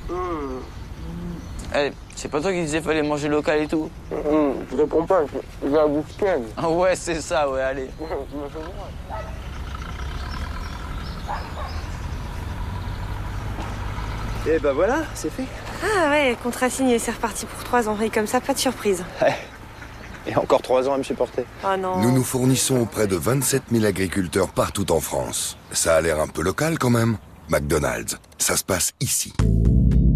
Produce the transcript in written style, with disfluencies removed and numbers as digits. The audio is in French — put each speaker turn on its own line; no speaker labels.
Eh, c'est pas toi qui disais fallait manger local et tout?
Je réponds pas, j'ai la bouche pleine.
Ah ouais, c'est ça, ouais, allez.
Et bah voilà, c'est fait.
Ah ouais, contrat signé, c'est reparti pour 3 ans. Et comme ça, pas de surprise.
Ouais. Et encore 3 ans à me supporter.
Oh non.
Nous nous fournissons auprès de 27 000 agriculteurs partout en France. Ça a l'air un peu local quand même. McDonald's, ça se passe ici.